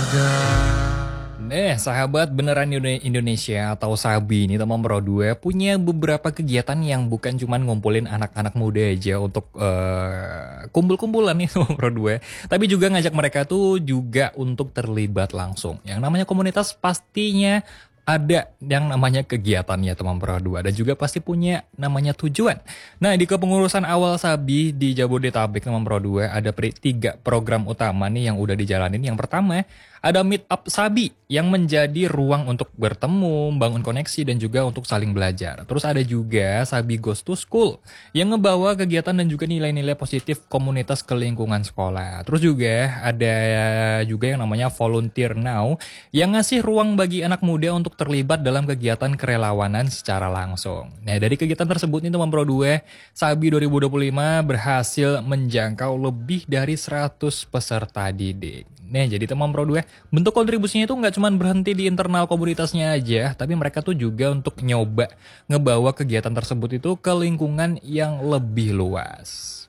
Astaga. Sahabat beneran Indonesia atau Sabi ini teman Pro 2 punya beberapa kegiatan yang bukan cuman ngumpulin anak-anak muda aja untuk kumpul-kumpulan nih teman Pro 2, tapi juga ngajak mereka tuh juga untuk terlibat langsung. Yang namanya komunitas pastinya ada yang namanya kegiatannya teman Pro 2 dan juga pasti punya namanya tujuan. Nah, di kepengurusan awal Sabi di Jabodetabek teman Pro 2 ada tiga program utama nih yang udah dijalanin. Yang pertama ada Meet Up Sabi yang menjadi ruang untuk bertemu, membangun koneksi dan juga untuk saling belajar. Terus ada juga Sabi Goes to School yang ngebawa kegiatan dan juga nilai-nilai positif komunitas ke lingkungan sekolah. Terus juga ada juga yang namanya Volunteer Now yang ngasih ruang bagi anak muda untuk terlibat dalam kegiatan kerelawanan secara langsung. Nah, dari kegiatan tersebut nih teman Pro 2, Sabi 2025 berhasil menjangkau lebih dari 100 peserta didik. Nah, jadi teman Pro 2, bentuk kontribusinya itu nggak cuma berhenti di internal komunitasnya aja, tapi mereka tuh juga untuk nyoba ngebawa kegiatan tersebut itu ke lingkungan yang lebih luas.